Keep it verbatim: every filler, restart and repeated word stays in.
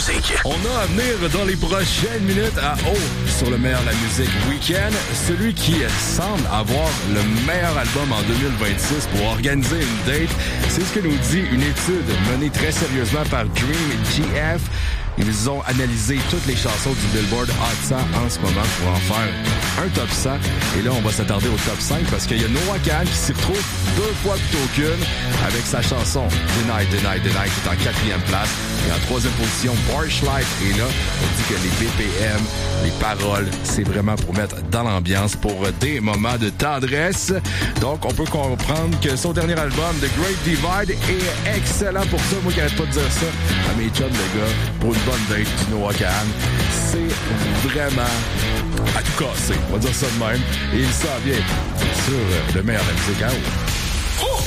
musique. On a à venir dans les prochaines minutes à haut sur le meilleur de la musique week-end. Celui qui semble avoir le meilleur album en deux mille vingt-six pour organiser une date. C'est ce que nous dit une étude menée très sérieusement par Dream G F. Ils ont analysé toutes les chansons du Billboard Hot cent en ce moment pour en faire un top cent. Et là, on va s'attarder au top cinq parce qu'il y a Noah Kahan qui s'y retrouve deux fois plutôt qu'une avec sa chanson Deny, Deny, Deny qui est en quatrième place. Et en troisième position, Porsche Life est là. On dit que les B P M, les paroles, c'est vraiment pour mettre dans l'ambiance pour des moments de tendresse. Donc, on peut comprendre que son dernier album, The Great Divide, est excellent pour ça. Moi qui arrête pas de dire ça à mes chums, les gars, pour une bonne date du Noah Kahan. C'est vraiment à tout casser. On va dire ça de même. Et il s'en vient sur le meilleur de la musique à haut.